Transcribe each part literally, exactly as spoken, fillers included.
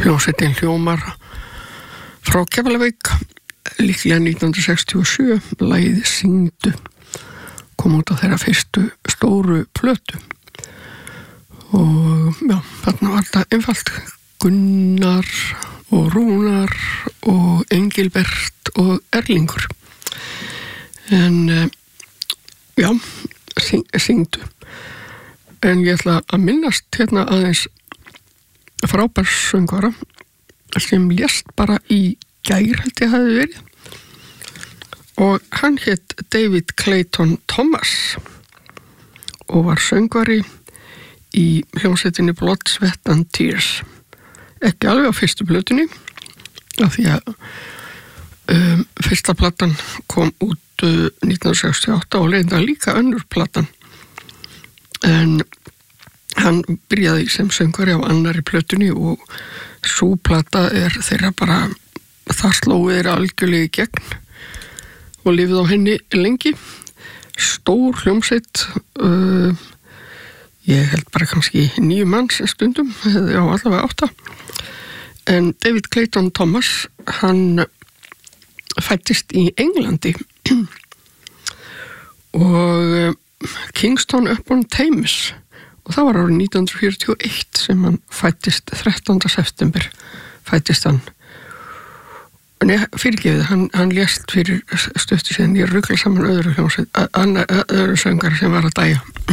hljómsveitin hljómar frá Keflavík, líklega nítján hundruð sextíu og sjö, lagið Syngdu kom út á þeirra fyrstu stóru plötu og já, þarna var þetta einfalt Gunnar og Rúnar og Engilbert og Erlingur en já, syng, syngdu en ég ætla að minnast hérna aðeins frábær söngvara sem lést bara í gær held ég hafi verið og hann hét David Clayton Thomas og var söngvari í hljómsveitinni Blood, Sweat and Tears ekki alveg á fyrstu plötunni af því að um, fyrsta platan kom út uh, nítján hundruð sextíu og átta og leiða líka önnur platan en hann byrjaði sem söngvari á annarri plötunni og sú plata er þeirra bara það slóið þeirra algjörlega í gegn og lifið á henni lengi stór hljómsveit uh, ég held bara kannski níu manns stundum, já allavega átta en David Clayton Thomas hann fæddist í Englandi og Kingston upon Thames og það var árið nítján hundruð fjörutíu og eitt sem hann fæddist þrettánda september fæddist hann Nei, fyrirgefið, hann, hann lést fyrir stöftu síðan, ég rugla saman öðru hljómsveit, öðru söngar sem var að dæja.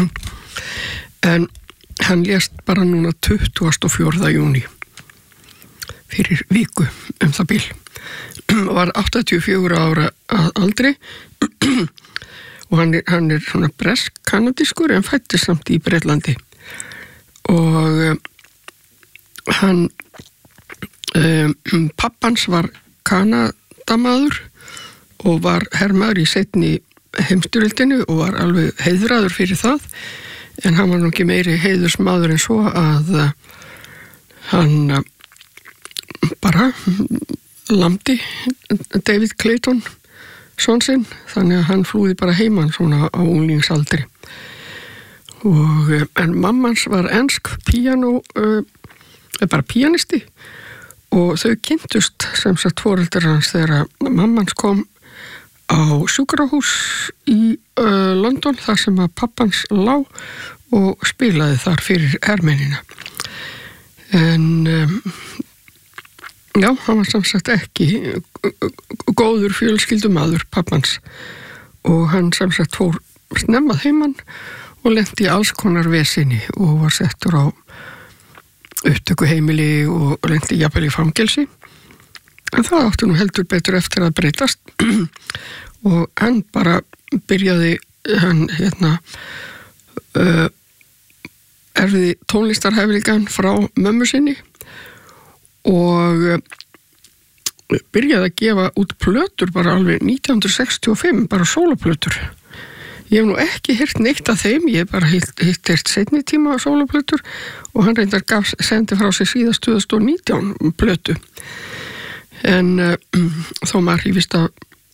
En hann lést bara núna tuttugasta og fjórða júní, fyrir viku um það bil. Var áttatíu og fjögurra ára að aldri og hann er, hann er svona bresk-kanadískur en fættist samt í Bretlandi. Og hann, um, pappans var Kanadamaður og var hermaður í seinni heimsstyrjöldinni og var alveg heiðraður fyrir það en hann var nú ekki meiri heiðursmaður en svo að hann bara lamdi David Clayton son sinn þannig að hann flúði bara heiman svona á unglingsaldri og en mammans var ensk píanó uh, bara píanisti og þau kynntust sem sagt foreldrar hans þegar mammans kom á sjúkrahús í uh, London þar sem að pappans lá og spilaði þar fyrir hermennina. En um, já, hann var sem sagt ekki góður fjölskyldumaður pappans og hann sem sagt fór snemmað heiman og lenti í alls konar vesinni og var settur á upptökuheimili og lenti jafnvel í fangelsi en það átti nú heldur betur eftir að breytast og hann bara byrjaði hann hérna uh, erfiði tónlistarhæfileikan frá mömmu sinni og uh, byrjaði að gefa út plötur bara alveg nítján hundruð sextíu og fimm bara sóloplötur. Ég hef nú ekki heyrt neitt af þeim, ég hef bara hitt heyrt seinni tíma á sóloplötur og hann reyndar gaf, sendi frá sig síðast tvö þúsund og nítján plötu. En uh, þó maður hrífist af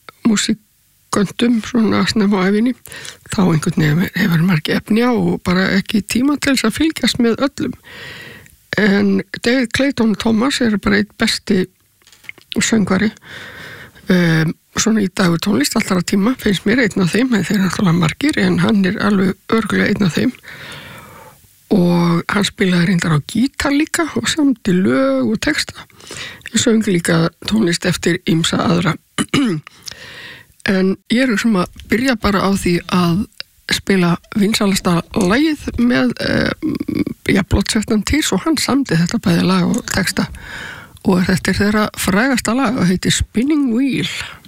músíköndum svona snemma á ævinni, þá einhvern veginn hefur maður ekki efni á og bara ekki tíma til þess að fylgjast með öllum. En David Clayton Thomas er bara einn besti söngvari um, svona í dagur tónlist allra tíma finnst mér einn af þeim en þeir eru náttúrulega margir en hann er alveg örgulega einn af þeim og hann spilaði reyndar á gítar líka og samdi lög og texta hann söng líka tónlist eftir ýmsa aðra en ég er sem að byrja bara á því að spila vinsalasta lagið með uh, ja, Blood, Sweat and Tears og hann samdi þetta bæði lag og texta og þetta er þeirra frægasta lag og heitir Spinning Wheel